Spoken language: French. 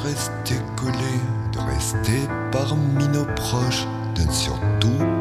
rester collé, de rester parmi nos proches, de ne surtout